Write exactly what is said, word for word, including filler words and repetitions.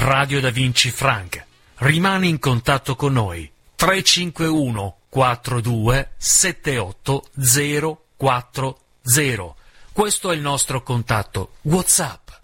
Radio Da Vinci Frank. Rimani in contatto con noi. tre cinque uno quattro due sette otto zero quattro zero. Questo è il nostro contatto WhatsApp.